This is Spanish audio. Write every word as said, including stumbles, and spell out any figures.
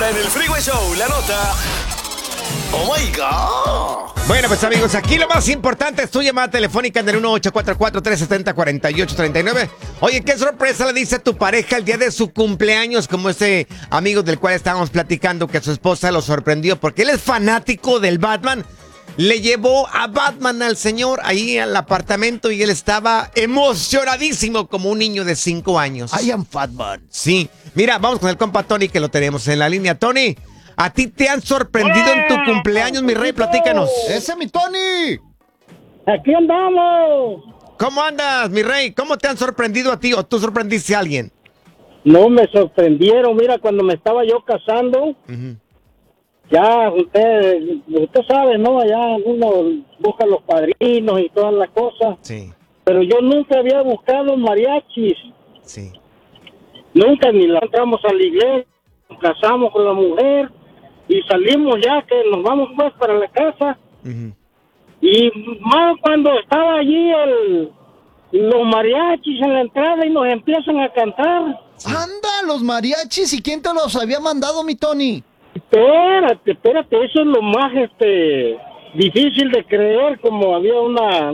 Ahora en el Freeway Show, la nota. Oh my God. Bueno, pues amigos, aquí lo más importante es tu llamada telefónica en el uno ocho cuatro cuatro, tres siete cero, cuatro ocho tres nueve. Oye, ¿qué sorpresa le dice a tu pareja el día de su cumpleaños? Como ese amigo del cual estábamos platicando, que su esposa lo sorprendió porque él es fanático del Batman. Le llevó a Batman al señor ahí al apartamento y él estaba emocionadísimo como un niño de cinco años. I am Batman. Sí. Mira, vamos con el compa Tony, que lo tenemos en la línea. Tony, ¿a ti te han sorprendido en tu cumpleaños, mi rey? Platícanos. ¡Ese es mi Tony! Aquí andamos. ¿Cómo andas, mi rey? ¿Cómo te han sorprendido a ti o tú sorprendiste a alguien? No me sorprendieron. Mira, cuando me estaba yo casando, Uh-huh. ya usted, usted sabe, ¿no? Allá uno busca los padrinos y todas las cosas. Sí, Pero yo nunca había buscado mariachis. sí. Nunca, ni la entramos a la iglesia, nos casamos con la mujer y salimos ya que nos vamos pues para la casa. Uh-huh. Y más cuando estaba allí el, los mariachis en la entrada y nos empiezan a cantar. ¡Anda, los mariachis! ¿Y quién te los había mandado, mi Tony? Espérate, espérate, eso es lo más este difícil de creer, como había una